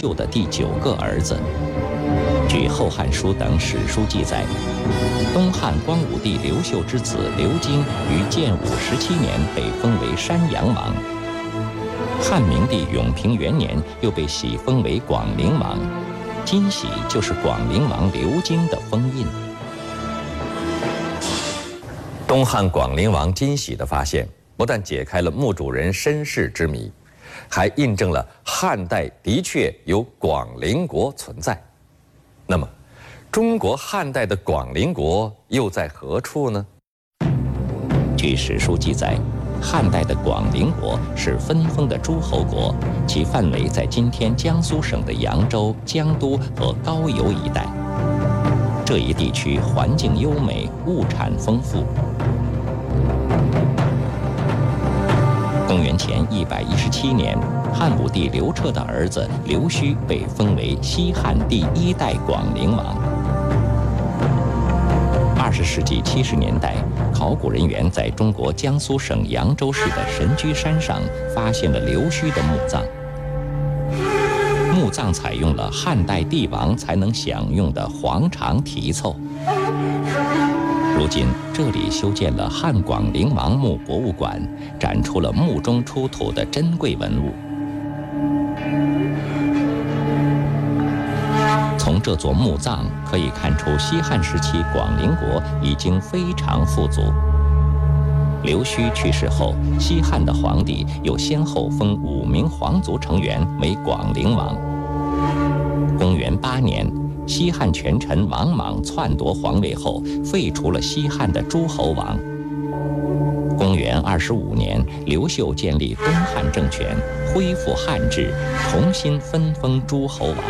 秀的第9个儿子。据《后汉书》等史书记载，东汉光武帝刘秀之子刘京于建武17年被封为山阳王。汉明帝永平元年又被喜封为广陵王，金玺就是广陵王刘京的封印。东汉广陵王金玺的发现，不但解开了墓主人身世之谜，还印证了汉代的确有广陵国存在。那么，中国汉代的广陵国又在何处呢？据史书记载，汉代的广陵国是分封的诸侯国，其范围在今天江苏省的扬州、江都和高邮一带。这一地区环境优美，物产丰富。公元前117年，汉武帝刘彻的儿子刘须被封为西汉第1代广陵王。20世纪70年代，考古人员在中国江苏省扬州市的神居山上发现了刘须的墓葬。墓葬采用了汉代帝王才能享用的黄肠题凑。如今这里修建了汉广陵王墓博物馆，展出了墓中出土的珍贵文物。从这座墓葬可以看出，西汉时期广陵国已经非常富足。刘须去世后，西汉的皇帝又先后封5名皇族成员为广陵王。公元8年，西汉权臣王莽篡夺皇位后，废除了西汉的诸侯王。公元25年，刘秀建立东汉政权，恢复汉制，重新分封诸侯王。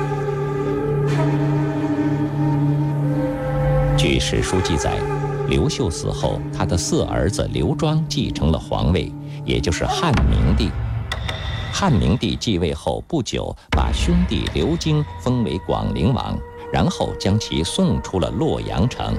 据史书记载，刘秀死后，他的4儿子刘庄继承了皇位，也就是汉明帝。汉明帝继位后不久，把兄弟刘京封为广陵王，然后将其送出了洛阳城。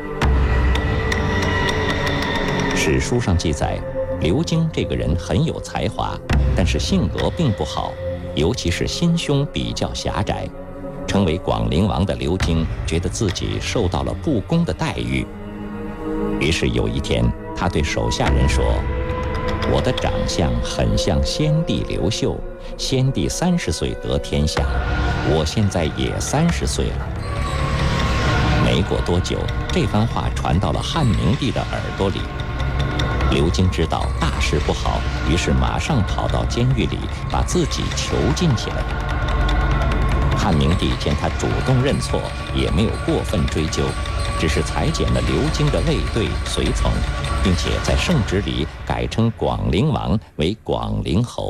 史书上记载，刘京这个人很有才华，但是性格并不好，尤其是心胸比较狭窄。成为广陵王的刘京觉得自己受到了不公的待遇，于是有一天，他对手下人说：“我的长相很像先帝刘秀，先帝30岁得天下，我现在也30岁了。”没过多久，这番话传到了汉明帝的耳朵里。刘京知道大事不好，于是马上跑到监狱里，把自己囚禁起来。汉明帝见他主动认错，也没有过分追究，只是裁减了刘京的卫队随从，并且在圣旨里改称广陵王为广陵侯。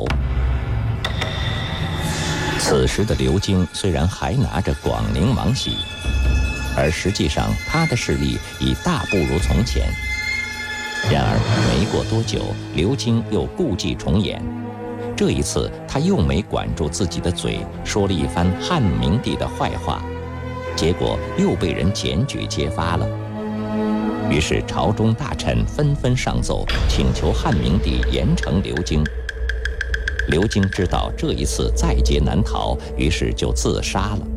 此时的刘京虽然还拿着广陵王玺，而实际上他的势力已大不如从前。然而没过多久，刘京又故伎重演。这一次，他又没管住自己的嘴，说了一番汉明帝的坏话，结果又被人检举揭发了。于是朝中大臣纷纷上奏，请求汉明帝严惩刘京。刘京知道这一次在劫难逃，于是就自杀了。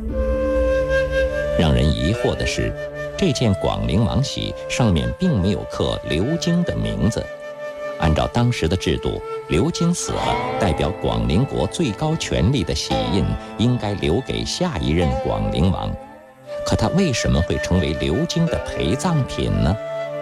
让人疑惑的是，这件广陵王玺上面并没有刻刘京的名字。按照当时的制度，刘京死了，代表广陵国最高权力的玺印应该留给下一任广陵王，可他为什么会成为刘京的陪葬品呢？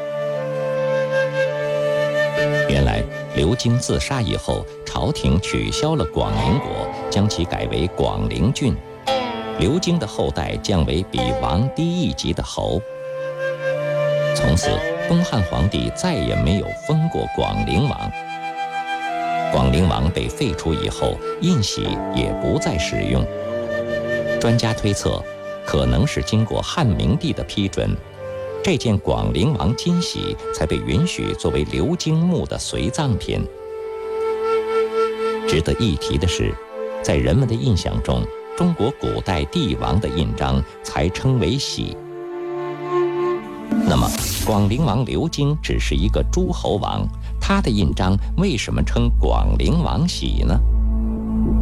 原来刘京自杀以后，朝廷取消了广陵国，将其改为广陵郡，刘京的后代降为比王低一级的侯。从此东汉皇帝再也没有封过广陵王。广陵王被废除以后，印玺也不再使用。专家推测，可能是经过汉明帝的批准，这件广陵王金玺才被允许作为刘京墓的随葬品。值得一提的是，在人们的印象中，中国古代帝王的印章才称为玺。那么广陵王刘京只是一个诸侯王，他的印章为什么称广陵王玺呢？